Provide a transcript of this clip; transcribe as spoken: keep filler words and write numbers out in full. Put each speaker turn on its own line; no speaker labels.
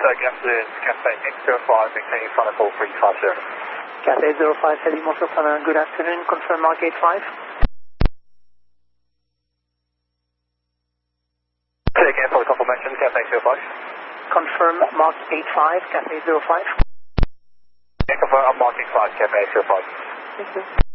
good afternoon, Cathay X zero five, maintaining final call three five zero.
Cathay zero five, heading Moscow Planner, good afternoon, confirm Mark eight five.
Say again for the confirmation, Cathay zero five.
Confirm Mark eight five, Cathay zero five.
Yeah, confirm Mark eight five, Cathay zero five.
Thank you.